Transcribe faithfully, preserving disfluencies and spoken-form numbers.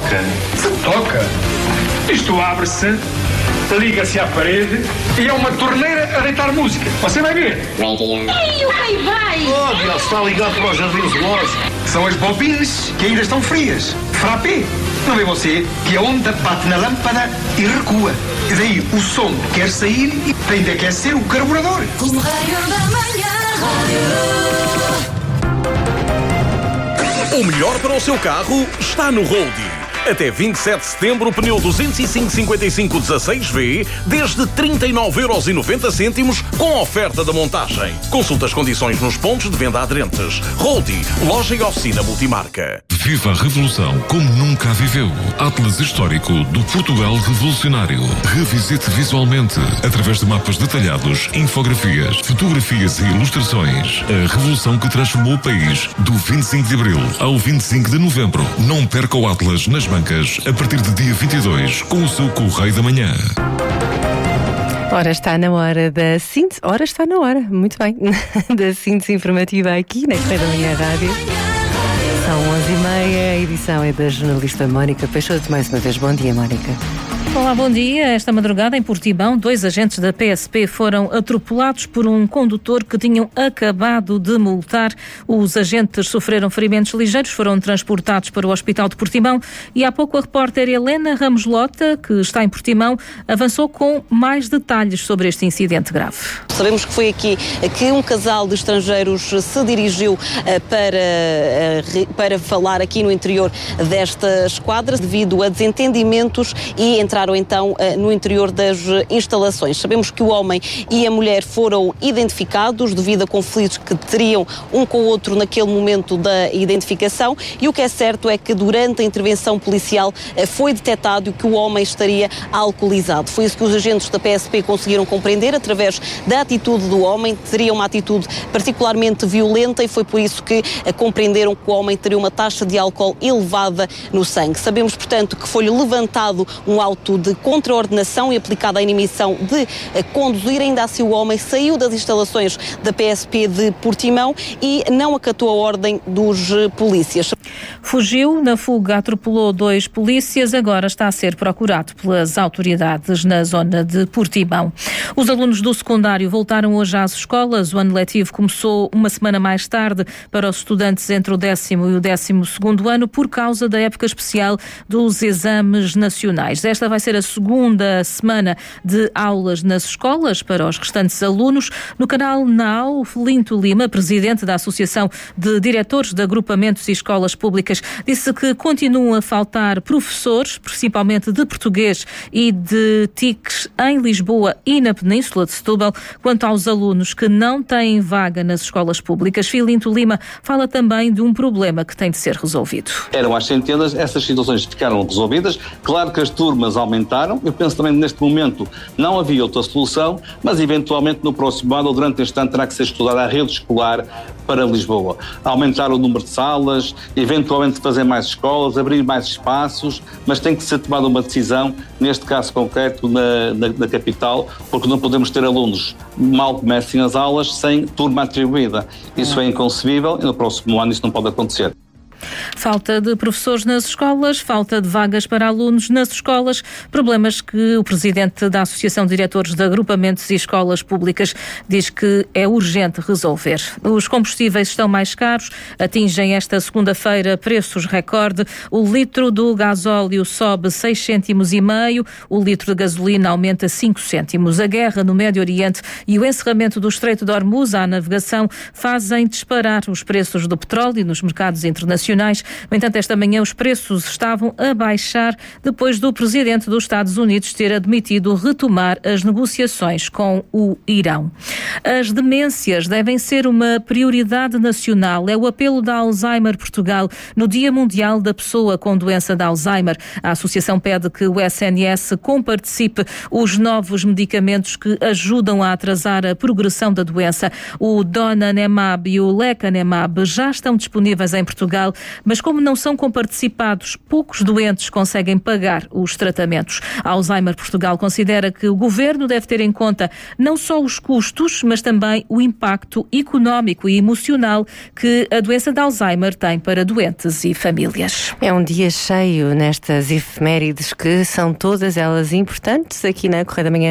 toca. Se toca? Isto abre-se, liga-se à parede e é uma torneira a deitar música. Você vai ver. Ei, o rei vai! Oh, Deus, está ligado para o jardim zoológico. São as bobines que ainda estão frias. Frappé. Não vê você que a onda bate na lâmpada e recua. E daí o som quer sair e tem de aquecer o carburador. O Raio da Manhã. O melhor para o seu carro está no Roldie. Até vinte e sete de setembro, pneu duzentos e cinco cinquenta e cinco dezasseis V, desde trinta e nove euros e noventa cêntimos, com oferta da montagem. Consulta as condições nos pontos de venda aderentes. Roldie, loja e oficina multimarca. Viva a revolução como nunca a viveu. Atlas histórico do Portugal revolucionário. Revisite visualmente, através de mapas detalhados, infografias, fotografias e ilustrações, a revolução que transformou o país do vinte e cinco de abril ao vinte e cinco de novembro. Não perca o Atlas nas bancas a partir de dia vinte e dois com o seu Correio da Manhã. Ora, está na hora da síntese. Ora, está na hora, muito bem, da síntese informativa aqui na Correio da Manhã Rádio. São onze e meia, a edição é da jornalista Mónica Peixoto. Mais uma vez, bom dia, Mónica. Olá, bom dia. Esta madrugada, em Portimão, dois agentes da P S P foram atropelados por um condutor que tinham acabado de multar. Os agentes sofreram ferimentos ligeiros, foram transportados para o Hospital de Portimão e há pouco a repórter Helena Ramos Lota, que está em Portimão, avançou com mais detalhes sobre este incidente grave. Sabemos que foi aqui que um casal de estrangeiros se dirigiu para, para falar aqui no interior desta esquadra devido a desentendimentos e entraram então no interior das instalações. Sabemos que o homem e a mulher foram identificados devido a conflitos que teriam um com o outro naquele momento da identificação e o que é certo é que durante a intervenção policial foi detectado que o homem estaria alcoolizado. Foi isso que os agentes da P S P conseguiram compreender através da atitude do homem. Teria uma atitude particularmente violenta e foi por isso que compreenderam que o homem teria uma taxa de álcool elevada no sangue. Sabemos, portanto, que foi levantado um auto de contraordenação e aplicada a inhibição de conduzir. Ainda assim, o homem saiu das instalações da P S P de Portimão e não acatou a ordem dos polícias. Fugiu, na fuga atropelou dois polícias, agora está a ser procurado pelas autoridades na zona de Portimão. Os alunos do secundário voltaram hoje às escolas. O ano letivo começou uma semana mais tarde para os estudantes entre o décimo e o décimo segundo ano por causa da época especial dos exames nacionais. Esta vai ser a segunda semana de aulas nas escolas para os restantes alunos. No canal Now, Linto Lima, presidente da Associação de Diretores de Agrupamentos e Escolas Públicas, disse que continuam a faltar professores, principalmente de português e de T I Cs em Lisboa e na Península de Setúbal. Quanto aos alunos que não têm vaga nas escolas públicas, Linto Lima fala também de um problema que tem de ser resolvido. Eram às centenas, essas situações ficaram resolvidas. Claro que as turmas aumentaram. Eu penso também que neste momento não havia outra solução, mas eventualmente no próximo ano ou durante este ano terá que ser estudada a rede escolar para Lisboa. Aumentar o número de salas, eventualmente fazer mais escolas, abrir mais espaços, mas tem que ser tomada uma decisão, neste caso concreto, na, na, na capital, porque não podemos ter alunos mal comecem as aulas sem turma atribuída. Isso é inconcebível e no próximo ano isso não pode acontecer. Falta de professores nas escolas, falta de vagas para alunos nas escolas, problemas que o presidente da Associação de Diretores de Agrupamentos e Escolas Públicas diz que é urgente resolver. Os combustíveis estão mais caros, atingem esta segunda-feira preços recorde. O litro do gasóleo sobe seis cêntimos e meio, o litro de gasolina aumenta cinco cêntimos. A guerra no Médio Oriente e o encerramento do Estreito de Hormuz à navegação fazem disparar os preços do petróleo nos mercados internacionais. No entanto, esta manhã os preços estavam a baixar depois do presidente dos Estados Unidos ter admitido retomar as negociações com o Irão. As demências devem ser uma prioridade nacional. É o apelo da Alzheimer Portugal no Dia Mundial da Pessoa com Doença de Alzheimer. A associação pede que o S N S comparticipe os novos medicamentos que ajudam a atrasar a progressão da doença. O Donanemab e o Lecanemab já estão disponíveis em Portugal, mas como não são comparticipados, poucos doentes conseguem pagar os tratamentos. A Alzheimer Portugal considera que o Governo deve ter em conta não só os custos, mas também o impacto económico e emocional que a doença de Alzheimer tem para doentes e famílias. É um dia cheio nestas efemérides que são todas elas importantes aqui na Correio da Manhã.